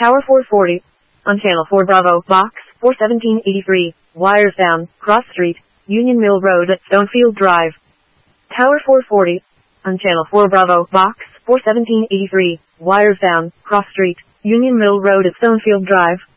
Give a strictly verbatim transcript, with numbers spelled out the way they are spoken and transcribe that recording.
Tower four forty. On Channel four Bravo, Box four seventeen eighty-three, wires down, Cross Street, Union Mill Road at Stonefield Drive. Tower four forty. On Channel four Bravo, Box four seventeen eighty-three, wires down, Cross Street, Union Mill Road at Stonefield Drive.